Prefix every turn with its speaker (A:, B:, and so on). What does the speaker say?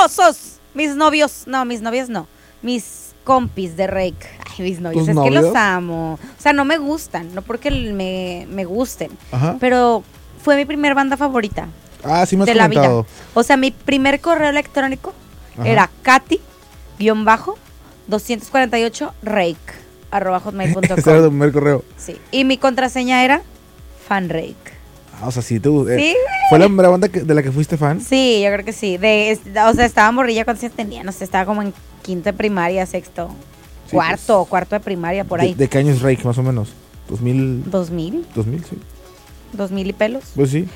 A: esposos, mis novios, no, mis novios no, mis compis de Rake. Ay, mis novios, es que los amo. O sea, no me gustan, no porque me gusten, pero fue mi primer banda favorita.
B: Ah, sí me has
A: de
B: comentado.
A: La vida. O sea, mi primer correo electrónico era Katy-248Rake@hotmail.com.
B: Ese era tu primer correo.
A: Sí. Y mi contraseña era fanrake.
B: Ah, o sea, sí, tú.
A: Sí.
B: ¿Fue la primera banda de la que fuiste fan?
A: Sí, yo creo que sí. O sea, estaba morrilla cuando se tenía, no sé, estaba como en quinto de primaria, sexto,
B: Sí,
A: cuarto de primaria, por ahí.
B: ¿De qué año es Rake, más o menos?
A: 2000.
B: 2000, sí.
A: 2000 y pelos.
B: Pues sí.